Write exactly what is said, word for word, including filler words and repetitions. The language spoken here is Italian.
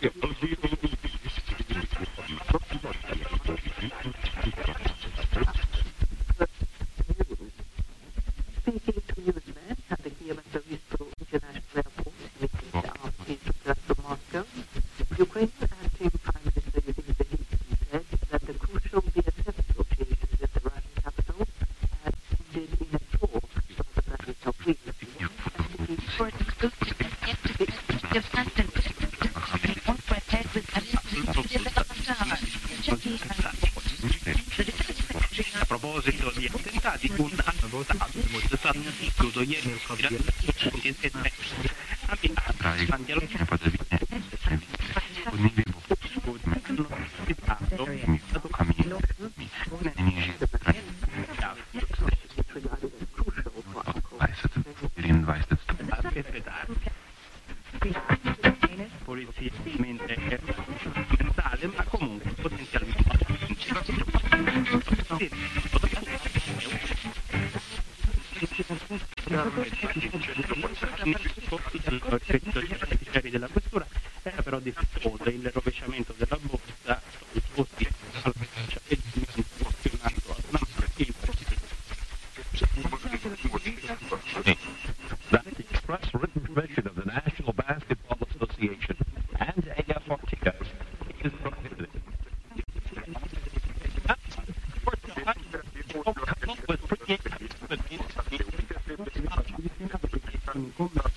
A proposito di attentati, un anno votato è stato incluso ieri polizia mentale, ma comunque potenzialmente della questura era però diffuso il rovesciamento della borsa così al That is the express written permission of the National Basketball Association and A F R T A is prohibited. with